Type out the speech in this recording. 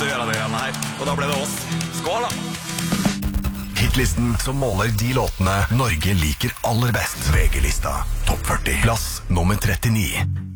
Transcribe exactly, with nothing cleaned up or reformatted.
til å gjøre det igjen her. Og da ble det oss. Skål da! Hitlisten som måler de låtene Norge liker aller best. V G-lista Topp førti. Plass nummer trettini.